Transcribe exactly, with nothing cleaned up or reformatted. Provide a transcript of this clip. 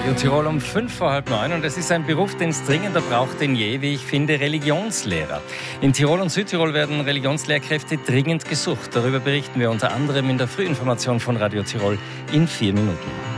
Radio Tirol um fünf vor halb neun und es ist ein Beruf, den es dringender braucht denn je, wie ich finde, Religionslehrer. In Tirol und Südtirol werden Religionslehrkräfte dringend gesucht. Darüber berichten wir unter anderem in der Frühinformation von Radio Tirol in vier Minuten.